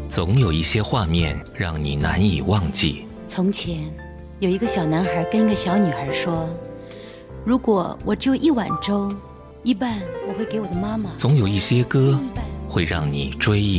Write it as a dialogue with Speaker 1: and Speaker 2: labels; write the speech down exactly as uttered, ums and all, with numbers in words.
Speaker 1: 总有一些画面让你难以忘记。
Speaker 2: 从前，有一个小男孩跟一个小女孩说：“如果我只有一碗粥，一半我会给我的妈妈。”
Speaker 1: 总有一些歌会让你追忆